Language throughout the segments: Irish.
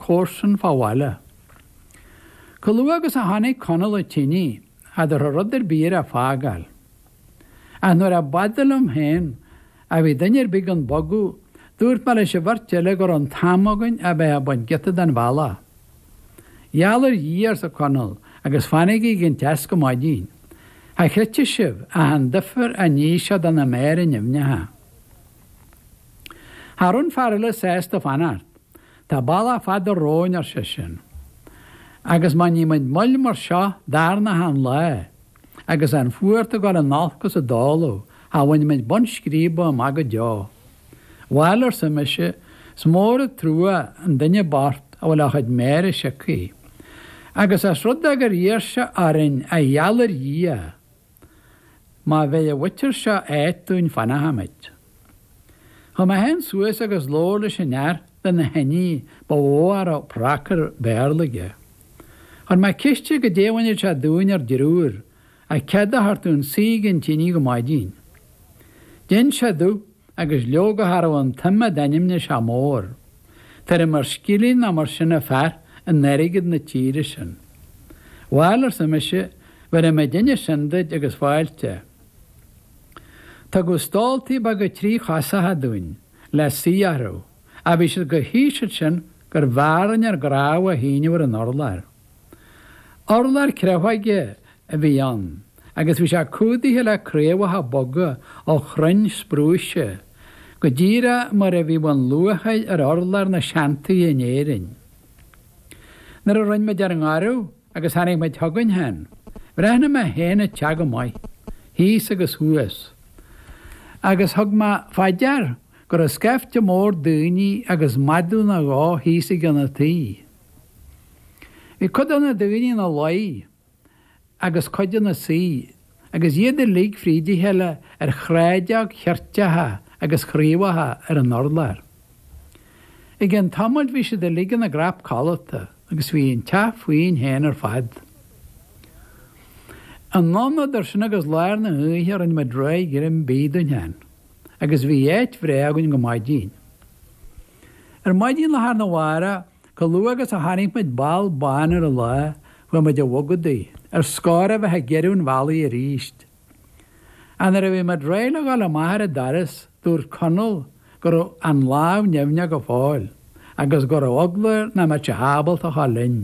córsan fáhile. Colú agus a tháinig conal a tíní a ar rudidir bír a fágáil. A nuair a badalm héin a bhí dainir big an bogu, dúirt mar is bhar teile gur an támagan a bheith a buin gitad an bhela. Iallar díar sa conal agus fannig í gin teas go maidín. Ha chryte sib a han dyffur a níisiad an a méir in imnethe. Harún farile sésta fanart, tá balla fad a róin ar sin. Agus man ní mynd mull mar seo darna han le, agus an fuirta gal an nálcas a dálú, ha bhain mynd bon scríba am aga deá. Bhailar sa meise, smóra trúa an duine bart a bhfuil a chuid méire secaí. Agus as rud agur íirse arin a iallar dhia, má bheith a witir seo éitún fanahamid. Tá ma hen suas agus lóla sin near den na henní ba óar a pracar béirlaige. An ma ciste go déhainir se dúin ar dirúr, a ceda hartún sígin tíní go maidín. Din se dú agus leoga har an timma danimne se mór. Tar mar skilín a mar sinna fer an nerigid na tíri sin. Bhailar sa meise bhar me dinne sindaid agus fáilte. Tá go stáltaí ba go trí chasathe dúin le síarú, a bhí se go híisiid sin gur bhharan ar gráha híinehar an orlair. Orlair crehaige a bhí an, agus bhí se cúdaithe le créhatha boga ó chruinn sprúise, go díra mar a bhí ban luachaid ar orlair na seantaí in éirin. Nar a rinn me dear an gáú agus hanig me tugann hen, bhreithna me héna teag mai, hís agus thuas. Agus thug ma faidear gur a scefte mór dúní agus madú na gá hís gan na tí. Bhí cud an na dúní na lai agus coide na sí, agus iadidir líg frídí heile ar chréideag cheirtethe agus chríomhathe ar an orlair. I gin tamil bhí se de lígan na grap callata, agus bhí an teafhuiin héin ar fad. An námad ar sin agus leir na huíar an me dre girim bídún hen, agus bhí éit bhréagann go maidín. Ar maidín le na bhara, go lu agus a hanig meid bal banar a le bfu me de wogadaí, ar scára bheit geirún bhalaí a ríist. An ar a bhí me dre le gáil a maithar a daras dúr conal gur an láh neamne go fáil, agus gur a oglair na me te hábalt a chalinn.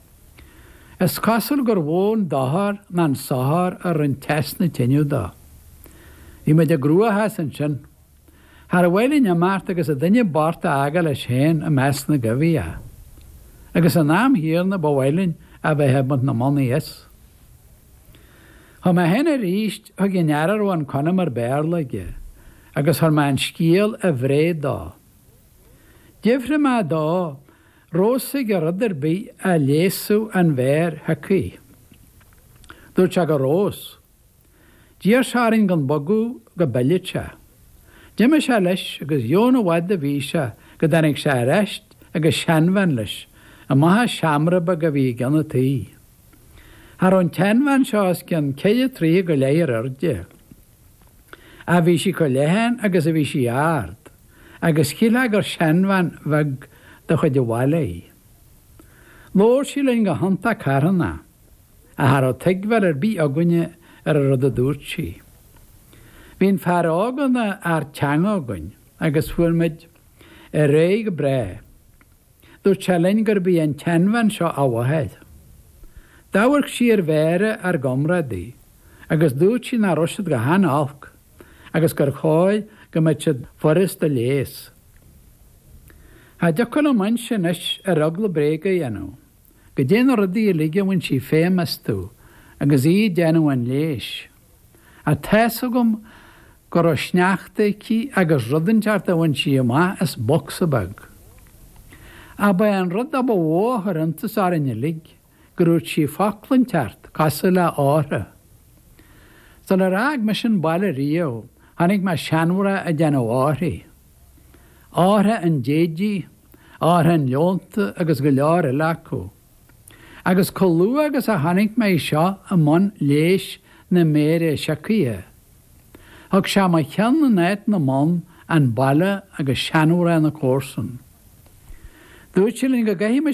Is casal gur bhón dahar na an sahar ar an test na tiniu da. Bhí me de grúathe san sin. Har a bhfuilín a mart agus a duine barta aga leis héin a mes na gabhí. Agus a nám híar na bhfuilín a bheith hebant na manaí is. Tá me hen a ríist a gin nearar an conam ar béirlaige, agus thar me an scíal a bhréad dá. Difre me dá, Rósa go rudidir bí a léasú an bhéir hacaí. Dúirt se go rós. Díar searing gan bogu go beilite. Diime se leis agus jóna bhaid a bhí se go danig se reist agus seanhain leis, a maithe seamraba go bhí gan atí. Har an teanhain seás gan céide trí go léir arde. A bhí si go lehan agus a bhí si ard, agus cíle gur seanhain bhag do chuid bhhaile. Lóir sí leon go hananta carhanna, a har teaghar ar bí aganne ar a rud a dúirt sí. Bhín fear áganna ar teangágain agus fuairmid a ré go bre. Dúirt se leon gur bí an teanhain seo áhaid. Dáhar sí ar bhéire ar gomradaí, agus dúirt sí na roisiad go hana álc, agus gur cháid go meid siad forras a léas. Ha deacail am sin is ar ragla bréga dhéanú, go déana rudaí a lige bhain sí fémas tú, agus í déanú an léis. A teasa gom gur a sneachtaí agus rudanteart a bhain sí má is boxa bag. A ba an rud a ba bhóthar antas ar in lig, gur sí fachlanteart casa le ára. Sa le rág me sin baile río, hanig me seanmhra a déanú áraí. Ára an déidí, ára an leonta agus go lear a lecu. Agus colú agus a hanig me seo a man léis na mére secaí. Thug se ma chean na néit na man an baile agus seanmhra na córsan. Dúirt sí go gaithí